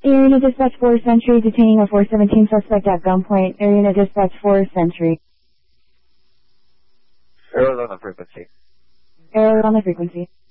Area Dispatch 4 Century detaining a 417 suspect at gunpoint. Area Dispatch 4 Century. Error on the frequency. Error on the frequency.